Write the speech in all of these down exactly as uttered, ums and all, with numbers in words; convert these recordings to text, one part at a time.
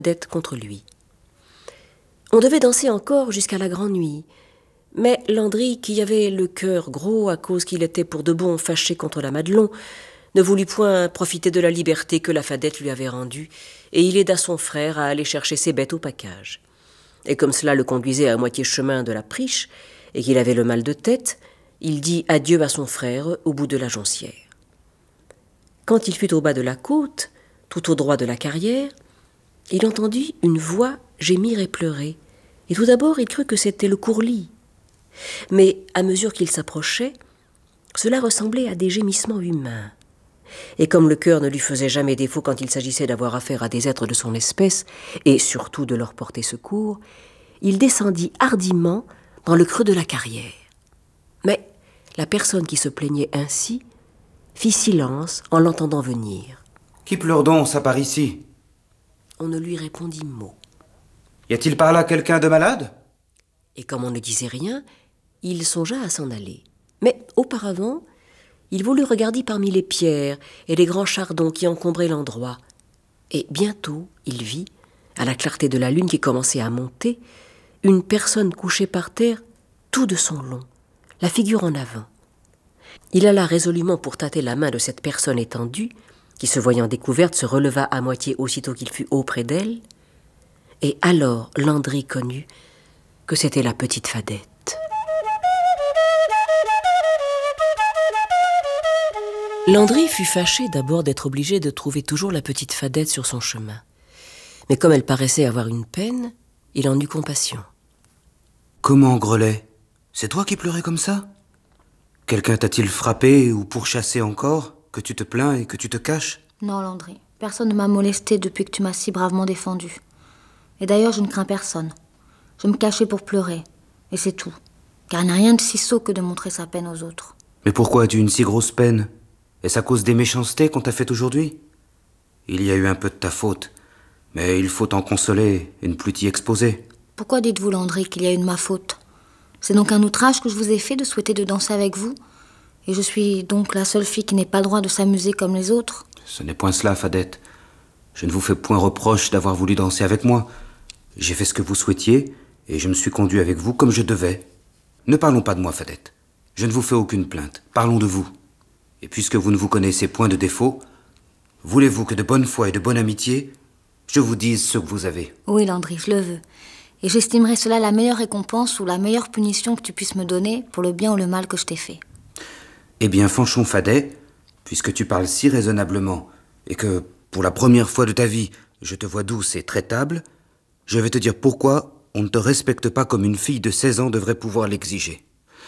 Fadette contre lui. On devait danser encore jusqu'à la grande nuit, mais Landry, qui avait le cœur gros à cause qu'il était pour de bon fâché contre la Madelon, ne voulut point profiter de la liberté que la Fadette lui avait rendue, et il aida son frère à aller chercher ses bêtes au pacage. Et comme cela le conduisait à moitié chemin de la Priche, et qu'il avait le mal de tête, il dit adieu à son frère au bout de la Joncière. Quand il fut au bas de la côte, tout au droit de la carrière, il entendit une voix gémir et pleurer, et tout d'abord il crut que c'était le courlis. Mais à mesure qu'il s'approchait, cela ressemblait à des gémissements humains. Et comme le cœur ne lui faisait jamais défaut quand il s'agissait d'avoir affaire à des êtres de son espèce, et surtout de leur porter secours, il descendit hardiment dans le creux de la carrière. Mais la personne qui se plaignait ainsi fit silence en l'entendant venir. « Qui pleure donc, ça par ici ?» On ne lui répondit mot. « Y a-t-il par là quelqu'un de malade ?» Et comme on ne disait rien, il songea à s'en aller. Mais auparavant, il voulut regarder parmi les pierres et les grands chardons qui encombraient l'endroit. Et bientôt, il vit, à la clarté de la lune qui commençait à monter, une personne couchée par terre, tout de son long, la figure en avant. Il alla résolument pour tâter la main de cette personne étendue, qui, se voyant découverte, se releva à moitié aussitôt qu'il fut auprès d'elle, et alors Landry connut que c'était la petite Fadette. Landry fut fâché d'abord d'être obligé de trouver toujours la petite Fadette sur son chemin. Mais comme elle paraissait avoir une peine, il en eut compassion. « Comment, Grelet? C'est toi qui pleurais comme ça? Quelqu'un t'a-t-il frappé ou pourchassé encore, que tu te plains et que tu te caches ?» Non, Landry. Personne ne m'a molesté depuis que tu m'as si bravement défendu. Et d'ailleurs, je ne crains personne. Je me cachais pour pleurer, et c'est tout. Car il n'y a rien de si sot que de montrer sa peine aux autres. Mais pourquoi as-tu une si grosse peine? Est-ce à cause des méchancetés qu'on t'a faites aujourd'hui? Il y a eu un peu de ta faute, mais il faut t'en consoler et ne plus t'y exposer. Pourquoi dites-vous, Landry, qu'il y a eu de ma faute? C'est donc un outrage que je vous ai fait de souhaiter de danser avec vous? Et je suis donc la seule fille qui n'ait pas le droit de s'amuser comme les autres? Ce n'est point cela, Fadette. Je ne vous fais point reproche d'avoir voulu danser avec moi. J'ai fait ce que vous souhaitiez, et je me suis conduit avec vous comme je devais. Ne parlons pas de moi, Fadette. Je ne vous fais aucune plainte. Parlons de vous. Et puisque vous ne vous connaissez point de défaut, voulez-vous que de bonne foi et de bonne amitié, je vous dise ce que vous avez? Oui, Landry, je le veux. Et j'estimerai cela la meilleure récompense ou la meilleure punition que tu puisses me donner pour le bien ou le mal que je t'ai fait. Eh bien, Fanchon Fadet, puisque tu parles si raisonnablement, et que, pour la première fois de ta vie, je te vois douce et traitable, je vais te dire pourquoi on ne te respecte pas comme une fille de seize ans devrait pouvoir l'exiger.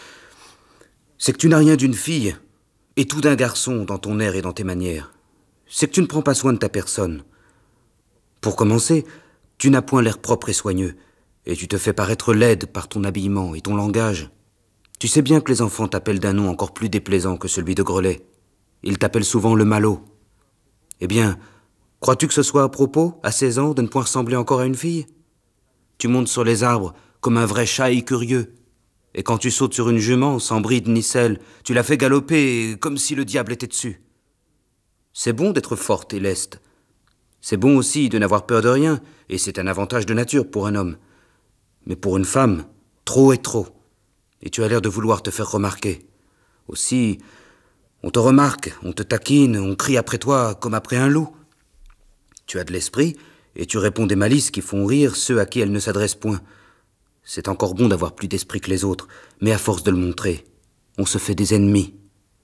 C'est que tu n'as rien d'une fille, et tout d'un garçon dans ton air et dans tes manières. C'est que tu ne prends pas soin de ta personne. Pour commencer, tu n'as point l'air propre et soigneux, et tu te fais paraître laide par ton habillement et ton langage. Tu sais bien que les enfants t'appellent d'un nom encore plus déplaisant que celui de Grelet. Ils t'appellent souvent le Malot. Eh bien, crois-tu que ce soit à propos, à seize ans, de ne point ressembler encore à une fille? Tu montes sur les arbres comme un vrai chat curieux. Et quand tu sautes sur une jument, sans bride ni selle, tu la fais galoper comme si le diable était dessus. C'est bon d'être forte et leste. C'est bon aussi de n'avoir peur de rien, et c'est un avantage de nature pour un homme. Mais pour une femme, trop est trop. Et tu as l'air de vouloir te faire remarquer. Aussi, on te remarque, on te taquine, on crie après toi comme après un loup. Tu as de l'esprit, et tu réponds des malices qui font rire ceux à qui elles ne s'adressent point. C'est encore bon d'avoir plus d'esprit que les autres, mais à force de le montrer, on se fait des ennemis.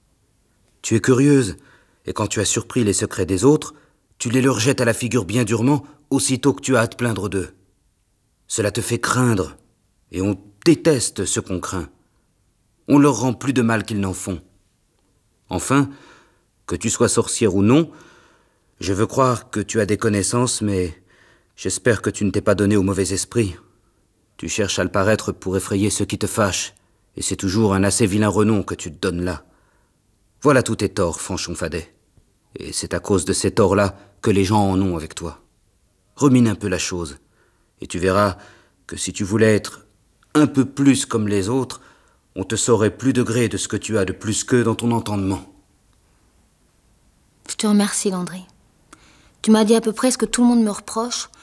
Tu es curieuse, et quand tu as surpris les secrets des autres, tu les leur jettes à la figure bien durement, aussitôt que tu as à te plaindre d'eux. Cela te fait craindre, et on déteste ce qu'on craint. On leur rend plus de mal qu'ils n'en font. Enfin, que tu sois sorcière ou non, je veux croire que tu as des connaissances, mais j'espère que tu ne t'es pas donné au mauvais esprit. Tu cherches à le paraître pour effrayer ceux qui te fâchent, et c'est toujours un assez vilain renom que tu te donnes là. Voilà tous tes torts, Fanchon Fadet. Et c'est à cause de ces torts-là que les gens en ont avec toi. Rumine un peu la chose, et tu verras que si tu voulais être un peu plus comme les autres, on te saurait plus de gré de ce que tu as de plus qu'eux dans ton entendement. Je te remercie, Landry. Tu m'as dit à peu près ce que tout le monde me reproche,